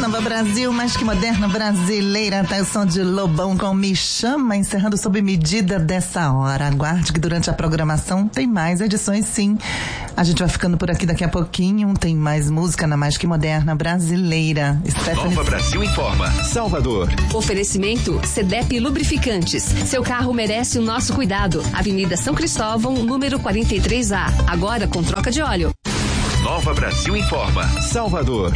Nova Brasil, mais que moderna brasileira, tá o som de Lobão com Me Chama, encerrando sob medida dessa hora. Aguarde que durante a programação tem mais edições, sim. A gente vai ficando por aqui daqui a pouquinho, tem mais música na mais que moderna brasileira. Nova Brasil informa. Salvador. Oferecimento CDEP Lubrificantes. Seu carro merece o nosso cuidado. Avenida São Cristóvão, número 43A. Agora com troca de óleo. Nova Brasil informa. Salvador.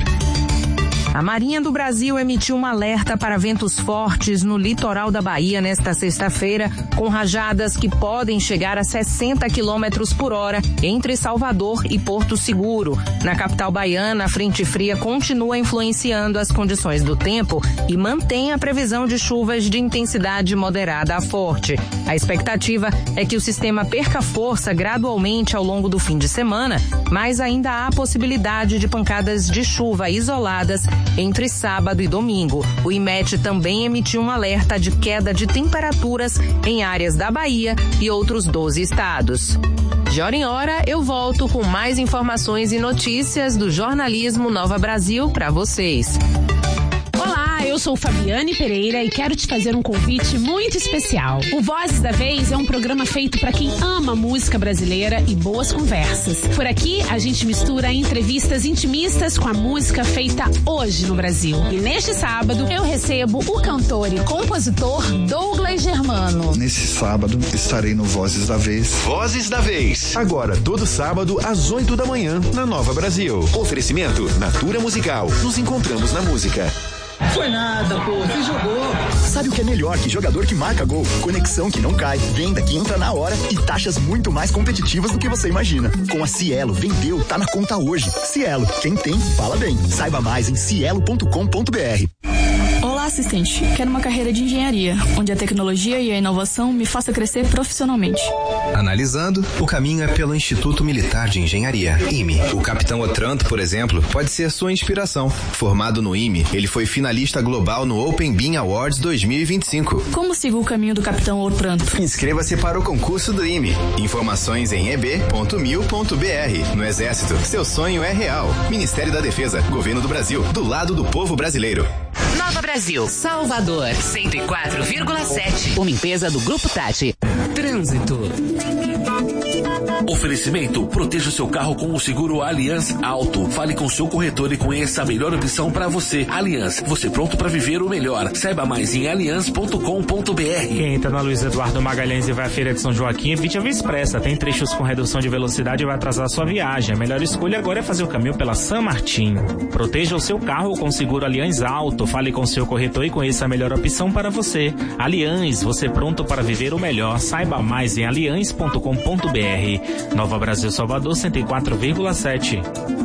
A Marinha do Brasil emitiu um alerta para ventos fortes no litoral da Bahia nesta sexta-feira, com rajadas que podem chegar a 60 km por hora entre Salvador e Porto Seguro. Na capital baiana, a frente fria continua influenciando as condições do tempo e mantém a previsão de chuvas de intensidade moderada a forte. A expectativa é que o sistema perca força gradualmente ao longo do fim de semana, mas ainda há possibilidade de pancadas de chuva isoladas entre sábado e domingo. O IMET também emitiu um alerta de queda de temperaturas em áreas da Bahia e outros 12 estados. De hora em hora, eu volto com mais informações e notícias do jornalismo Nova Brasil para vocês. Olá, eu sou Fabiane Pereira e quero te fazer um convite muito especial. O Vozes da Vez é um programa feito para quem ama música brasileira e boas conversas. Por aqui, a gente mistura entrevistas intimistas com a música feita hoje no Brasil. E neste sábado, eu recebo o cantor e compositor Douglas Germano. Nesse sábado, estarei no Vozes da Vez. Vozes da Vez. Agora, todo sábado, às 8 da manhã, na Nova Brasil. Oferecimento Natura Musical. Nos encontramos na música. Foi nada, pô, você jogou. Sabe o que é melhor que jogador que marca gol? Conexão que não cai, venda que entra na hora e taxas muito mais competitivas do que você imagina. Com a Cielo, vendeu, tá na conta hoje. Cielo, quem tem, fala bem. Saiba mais em cielo.com.br. Olá, assistente. Quero uma carreira de engenharia, onde a tecnologia e a inovação me faça crescer profissionalmente. Analisando, o caminho é pelo Instituto Militar de Engenharia, IME. O Capitão Otranto, por exemplo, pode ser sua inspiração. Formado no IME, ele foi finalista global no Open Bean Awards 2025. Como sigo o caminho do Capitão Otranto? Inscreva-se para o concurso do IME. Informações em eb.mil.br. No Exército, seu sonho é real. Ministério da Defesa, Governo do Brasil, do lado do povo brasileiro. Nova Brasil, Salvador, 104,7. Uma empresa do Grupo Tati. Trânsito. Oferecimento: proteja o seu carro com o seguro Allianz Auto. Fale com seu corretor e conheça a melhor opção para você. Allianz, você pronto para viver o melhor. Saiba mais em allianz.com.br. Quem entra na Luiz Eduardo Magalhães e vai à Feira de São Joaquim, evite a Via Expressa. Tem trechos com redução de velocidade e vai atrasar a sua viagem. A melhor escolha agora é fazer o caminho pela San Martín. Proteja o seu carro com o seguro Allianz Auto. Fale com seu corretor e conheça a melhor opção para você. Allianz, você pronto para viver o melhor. Saiba mais em allianz.com.br. Nova Brasil, Salvador, 104,7.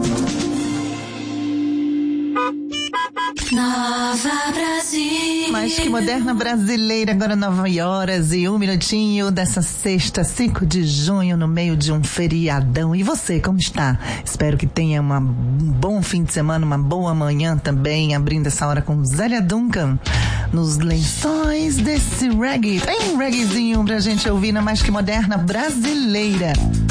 Nova Brasil. Mais que moderna brasileira, agora 9h01 dessa sexta, 5 de junho, no meio de um feriadão. E você, como está? Espero que tenha um bom fim de semana, uma boa manhã também, abrindo essa hora com Zélia Duncan, nos lençóis desse reggae. Tem um reggaezinho pra gente ouvir na mais que moderna brasileira.